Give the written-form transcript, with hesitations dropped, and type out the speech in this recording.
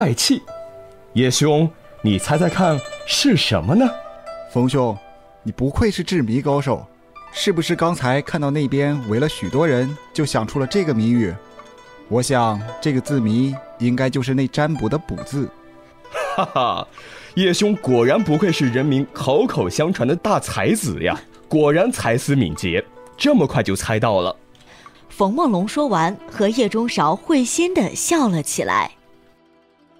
怪气。叶兄，你猜猜看是什么呢？ 冯兄，你不愧是智谜高手，是不是刚才看到那边围了许多人，就想出了这个谜语？我想这个字谜应该就是那占卜的卜字。 哈哈，叶兄果然不愧是人民口口相传的大才子呀，果然才思敏捷，这么快就猜到了。 冯梦龙说完，和叶中韶会心地笑了起来。